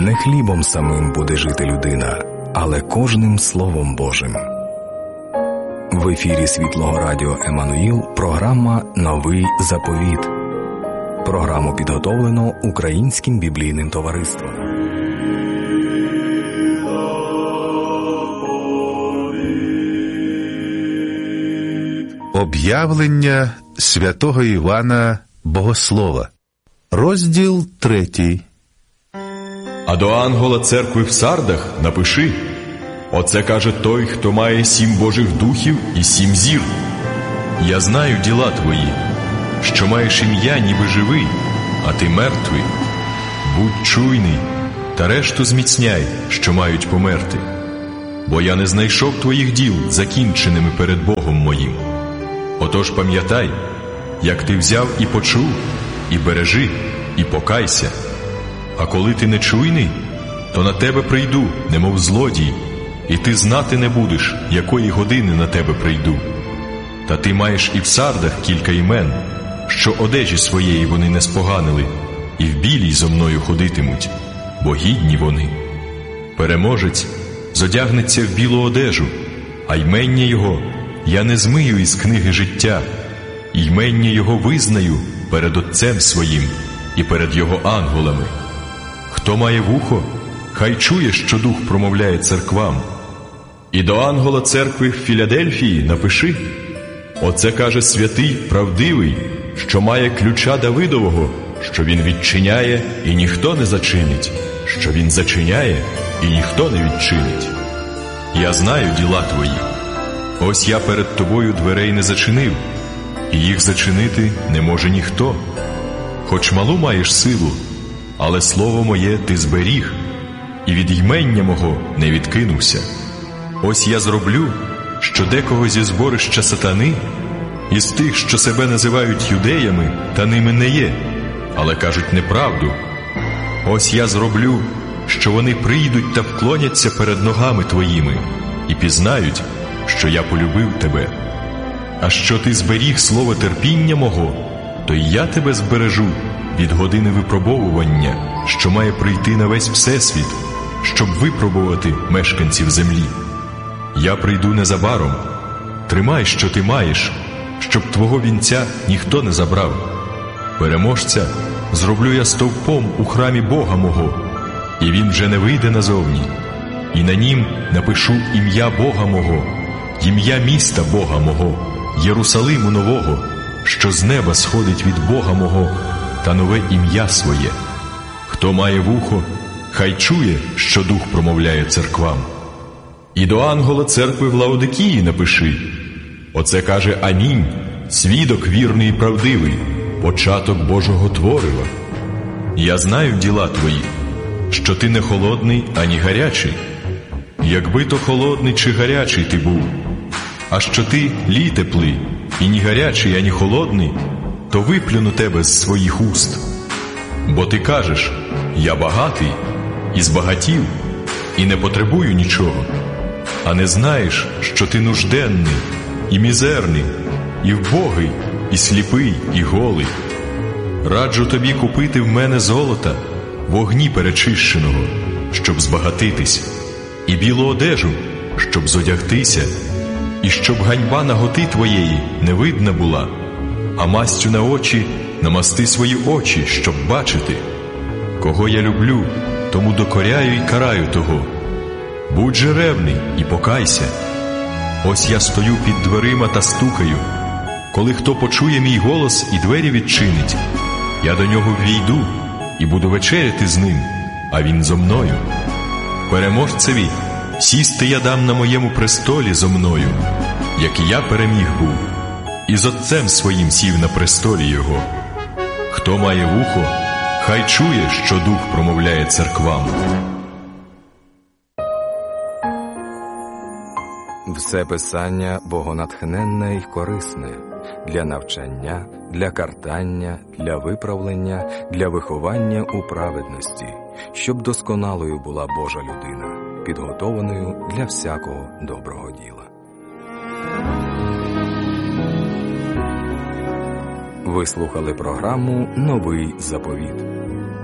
Не хлібом самим буде жити людина, але кожним Словом Божим. В ефірі Світлого Радіо Еммануїл програма «Новий заповіт». Програму підготовлено Українським біблійним товариством. Об'явлення святого Івана Богослова. Розділ 3. А до ангела церкви в Сардах напиши: оце каже той, хто має 7 Божих духів і 7 зір. Я знаю діла твої, що маєш ім'я, ніби живий, а ти мертвий. Будь чуйний, та решту зміцняй, що мають померти. Бо я не знайшов твоїх діл закінченими перед Богом моїм. Отож пам'ятай, як ти взяв і почув, і бережи, і покайся. А коли ти не чуйний, то на тебе прийду, немов злодій, і ти знати не будеш, якої години на тебе прийду. Та ти маєш і в Сардах кілька імен, що одежі своєї вони не споганили, і в білій зо мною ходитимуть, бо гідні вони. Переможець зодягнеться в білу одежу, а ймення його я не змию із книги життя, і ймення його визнаю перед Отцем своїм і перед його ангелами. Хто має вухо, хай чує, що Дух промовляє церквам. І до ангела церкви в Філадельфії напиши: оце каже святий, правдивий, що має ключа Давидового, що він відчиняє, і ніхто не зачинить, що він зачиняє, і ніхто не відчинить. Я знаю діла твої. Ось я перед тобою дверей не зачинив, і їх зачинити не може ніхто. Хоч малу маєш силу, але слово моє ти зберіг, і від ймення мого не відкинувся. Ось я зроблю, що декого зі зборища сатани, із тих, що себе називають юдеями, та ними не є, але кажуть неправду. Ось я зроблю, що вони прийдуть та вклоняться перед ногами твоїми, і пізнають, що я полюбив тебе. А що ти зберіг слово терпіння мого, то й я тебе збережу від години випробовування, що має прийти на весь всесвіт, щоб випробувати мешканців землі. Я прийду незабаром. Тримай, що ти маєш, щоб твого вінця ніхто не забрав. Переможця зроблю я стовпом у храмі Бога мого, і він вже не вийде назовні. І на нім напишу ім'я Бога мого, ім'я міста Бога мого, Єрусалиму нового, що з неба сходить від Бога мого, та нове ім'я своє. Хто має вухо, хай чує, що Дух промовляє церквам. І до ангела церкви в Лаодикії напиши: оце каже Амінь, свідок вірний і правдивий, початок Божого творива. Я знаю діла твої, що ти не холодний, ані гарячий. Якби то холодний чи гарячий ти був, а що ти лій теплий, і ні гарячий, ані холодний, то виплюну тебе з своїх уст. Бо ти кажеш: я багатий, і збагатів, і не потребую нічого, а не знаєш, що ти нужденний, і мізерний, і вбогий, і сліпий, і голий. Раджу тобі купити в мене золота, вогні перечищеного, щоб збагатитись, і білу одежу, щоб зодягтися, і щоб ганьба наготи твоєї не видна була, а мастю на очі намасти свої очі, щоб бачити. Кого я люблю, тому докоряю і караю того. Будь же ревний і покайся. Ось я стою під дверима та стукаю. Коли хто почує мій голос і двері відчинить, я до нього ввійду і буду вечеряти з ним, а він зо мною. Переможцеві сісти я дам на моєму престолі зо мною, як і я переміг був, і з Отцем своїм сів на престолі його. Хто має вухо, хай чує, що Дух промовляє церквам. Все Писання богонатхненне й корисне для навчання, для картання, для виправлення, для виховання у праведності, щоб досконалою була Божа людина, підготованою для всякого доброго діла. Ви слухали програму «Новий заповіт».